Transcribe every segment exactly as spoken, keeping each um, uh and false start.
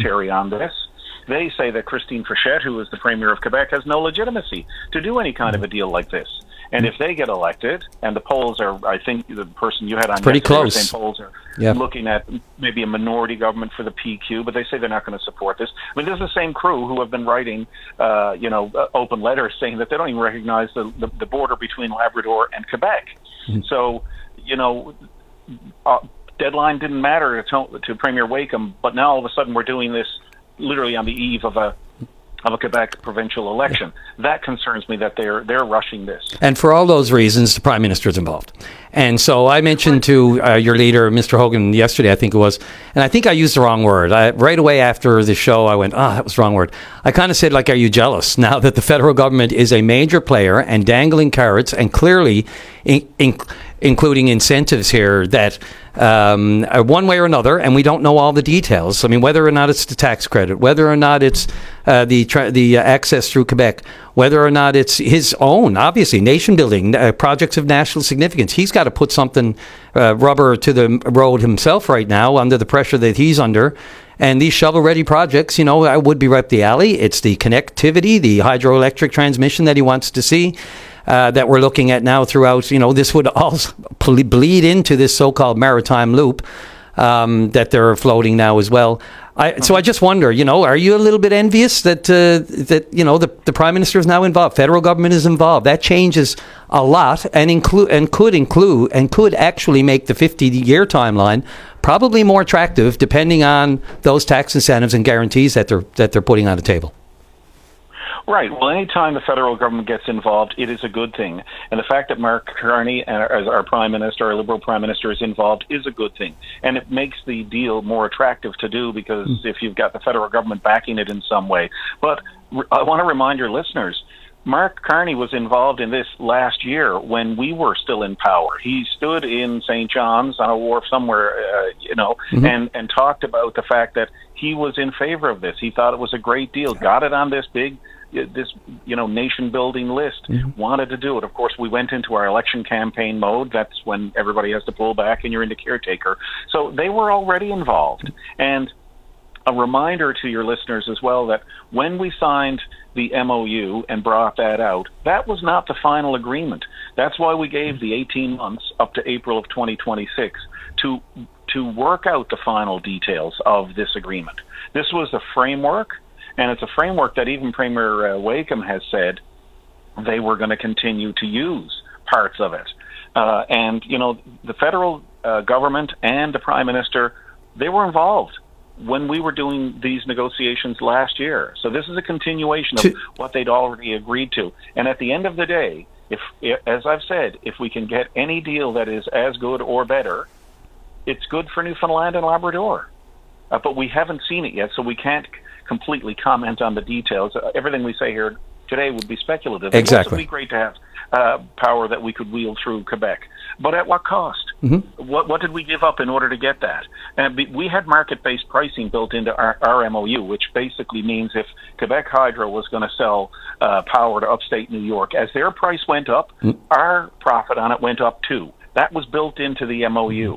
commentary on this. They say that Christine Frechette, who is the Premier of Quebec, has no legitimacy to do any kind of a deal like this. And if they get elected, and the polls are, I think the person you had on pretty close. Saying polls are yeah. looking at maybe a minority government for the P Q, but they say they're not going to support this. I mean, this is the same crew who have been writing, uh, you know, uh, open letters saying that they don't even recognize the, the, the border between Labrador and Quebec. Mm-hmm. So, you know, uh, deadline didn't matter to, to Premier Wakeham, but now all of a sudden we're doing this literally on the eve of a of a Quebec provincial election. That concerns me that they're they're rushing this. And for all those reasons, the Prime Minister is involved. And so I mentioned to uh, your leader, Mister Hogan, yesterday, I think it was, and I think I used the wrong word. I, right away after the show, I went, oh, that was the wrong word. I kind of said, like, are you jealous now that the federal government is a major player and dangling carrots and clearly in, in, including incentives here that um, are one way or another, and we don't know all the details. I mean, whether or not it's the tax credit, whether or not it's uh, the tra- the uh, access through Quebec, whether or not it's his own, obviously, nation-building uh, projects of national significance. He's got to put something, uh, rubber to the road himself right now under the pressure that he's under. And these shovel-ready projects, you know, would be right up the alley. It's the connectivity, the hydroelectric transmission that he wants to see. Uh, that we're looking at now throughout, you know, this would also bleed into this so-called maritime loop um, that they're floating now as well. I, so I just wonder, you know, are you a little bit envious that, uh, that you know, the, the Prime Minister is now involved, federal government is involved? That changes a lot and include and could include and could actually make the fifty-year timeline probably more attractive depending on those tax incentives and guarantees that they're that they're putting on the table. Right. Well, anytime the federal government gets involved, it is a good thing. And the fact that Mark Carney, as our Prime Minister, our Liberal Prime Minister, is involved is a good thing. And it makes the deal more attractive to do because mm. if you've got the federal government backing it in some way. But I want to remind your listeners, Mark Carney was involved in this last year when we were still in power. He stood in Saint John's on a wharf somewhere, uh, you know, mm-hmm. and, and talked about the fact that he was in favor of this. He thought it was a great deal, got it on this big this, you know, nation-building list, mm-hmm. wanted to do it. Of course, we went into our election campaign mode. That's when everybody has to pull back and you're into caretaker. So they were already involved. And a reminder to your listeners as well that when we signed the M O U and brought that out, that was not the final agreement. That's why we gave the eighteen months up to April of twenty twenty-six to to work out the final details of this agreement. This was a framework, and it's a framework that even Premier uh, Wakeham has said they were going to continue to use parts of it. Uh, and, you know, the federal uh, government and the Prime Minister, they were involved when we were doing these negotiations last year. So this is a continuation of what they'd already agreed to. And at the end of the day, if, as I've said, if we can get any deal that is as good or better, it's good for Newfoundland and Labrador. Uh, but we haven't seen it yet, so we can't completely comment on the details. Uh, everything we say here today would be speculative. Exactly. It would be great to have uh, power that we could wield through Quebec. But at what cost? Mm-hmm. What what did we give up in order to get that? And we had market-based pricing built into our, our M O U, which basically means if Quebec Hydro was going to sell uh, power to upstate New York, as their price went up, mm-hmm. our profit on it went up too. That was built into the M O U.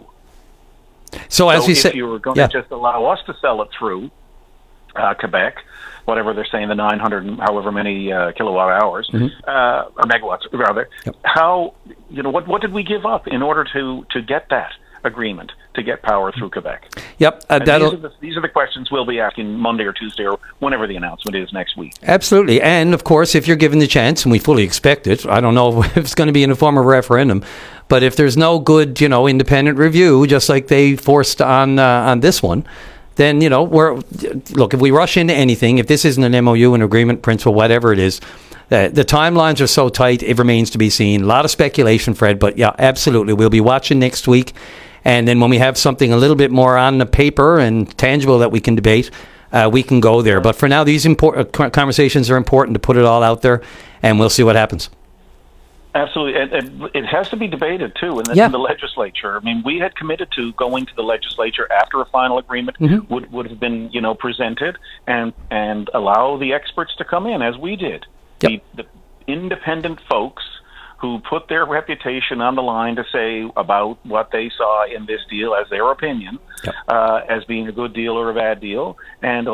So as so you if said, you were going yeah. to just allow us to sell it through uh, Quebec, whatever they're saying, the nine hundred, however many uh, kilowatt hours, mm-hmm. uh, or megawatts rather, yep. how, you know, what what did we give up in order to, to get that agreement, to get power through Quebec? Yep. Uh, these, are the, these are the questions we'll be asking Monday or Tuesday or whenever the announcement is next week. Absolutely. And, of course, if you're given the chance, and we fully expect it, I don't know if it's going to be in the form of a referendum, but if there's no good, you know, independent review, just like they forced on uh, on this one, then, you know, we're look, if we rush into anything, if this isn't an M O U, an agreement, principle, whatever it is, uh, the timelines are so tight, it remains to be seen. A lot of speculation, Fred, but yeah, absolutely. We'll be watching next week. And then when we have something a little bit more on the paper and tangible that we can debate, uh, we can go there. But for now, these import- conversations are important to put it all out there, and we'll see what happens. Absolutely. And, and it has to be debated, too, in the, yeah. in the legislature. I mean, we had committed to going to the legislature after a final agreement mm-hmm. would, would have been, you know, presented and, and allow the experts to come in, as we did. Yep. The, the independent folks who put their reputation on the line to say about what they saw in this deal as their opinion, yep. uh, as being a good deal or a bad deal, and